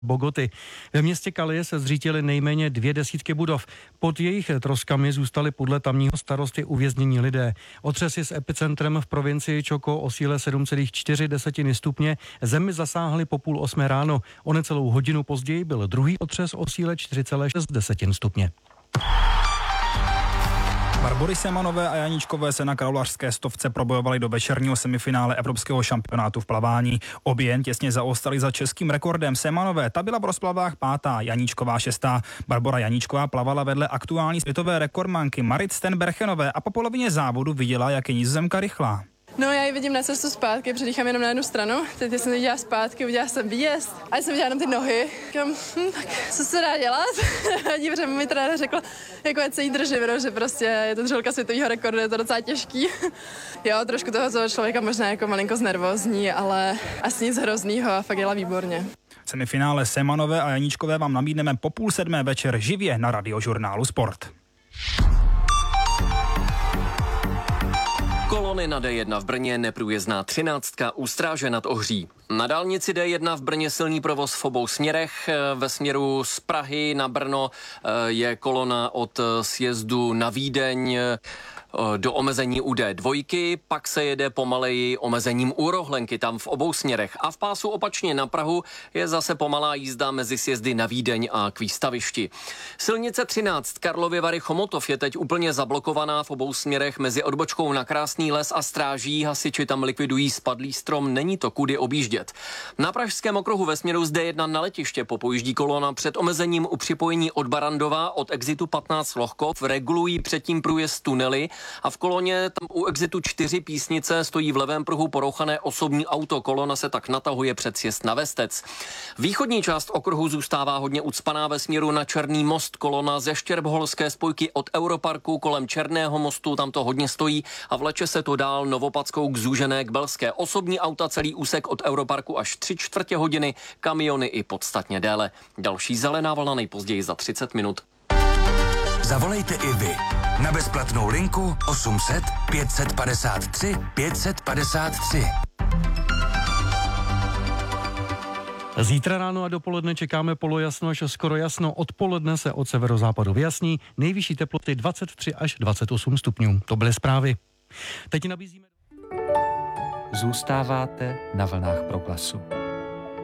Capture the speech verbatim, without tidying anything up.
Bogoty. Ve městě Calais se zřítily nejméně dvě desítky budov. Pod jejich troskami zůstali podle tamního starosty uvěznění lidé. Otřesy s epicentrem v provincii Chocó o síle sedm celá čtyři stupně zemi zasáhly po půl osmé ráno. O necelou hodinu později byl druhý otřes o síle čtyři celá šest stupně. Barbory Semanové a Janíčkové se na kraulařské stovce probojovali do večerního semifinále evropského šampionátu v plavání. Obě jen těsně zaostali za českým rekordem. Semanové, ta byla v rozplavách pátá, Janíčková šestá. Barbora Janíčková plavala vedle aktuální světové rekordmanky Marit Stenberchenové a po polovině závodu viděla, jak je Nizozemka rychlá. No, já ji vidím na cestu zpátky, předýchám jenom na jednu stranu. Teď jsem viděla zpátky, udělala jsem výjezd a jsem viděla jenom ty nohy. Říkám, hm, tak co se dá dělat? Protože mi trenér řekl, jako ať se jí držím, že prostě je to drželka světového rekordu, je to docela těžký. Jo, trošku toho člověka možná jako malinko znervózní, ale asi nic hroznýho a fakt jela výborně. Semifinále Semanové a Janíčkové vám nabídneme po půl sedmé večer živě na Radiožurnálu Sport. Kolony na D jedna v Brně, neprůjezdná třináctka u Stráže nad Ohří. Na dálnici D jedna v Brně silný provoz v obou směrech. Ve směru z Prahy na Brno je kolona od sjezdu na Vídeň do omezení u D dva, pak se jede pomaleji omezením u Rohlenky, tam v obou směrech. A v pásu opačně na Prahu je zase pomalá jízda mezi sjezdy na Vídeň a k Výstavišti. Silnice třináct Karlovy Vary Chomutov je teď úplně zablokovaná v obou směrech mezi odbočkou na Krásný les a Stráží. Hasiči tam likvidují spadlý strom, není to kudy objíždět. Na pražském okruhu ve směru z D jedna na letiště popojíždí kolona před omezením u připojení od Barandova od exitu patnáct Lohkov, regulují předtím průjezd tunely a v koloně tam u exitu čtyři Písnice stojí v levém pruhu porouchané osobní auto. Kolona se tak natahuje před sjezd na Vestec. Východní část okruhu zůstává hodně ucpaná ve směru na Černý most. Kolona ze Štěrbholské spojky od Europarku kolem Černého mostu, tam to hodně stojí a vleče se to dál Novopadskou k Zúžené k Belské. Osobní auta celý úsek od Europarku až tři čtvrtě hodiny, kamiony i podstatně déle. Další zelená vlna nejpozději za třicet minut. Zavolejte i vy na bezplatnou linku osm set pět padesát tři pět padesát tři. Zítra ráno a dopoledne čekáme polojasno až skoro jasno. Odpoledne se od severozápadu vyjasní. Nejvyšší teploty dvacet tři až dvacet osm stupňů. To byly zprávy. Teď nabízíme... Zůstáváte na vlnách Proglasu.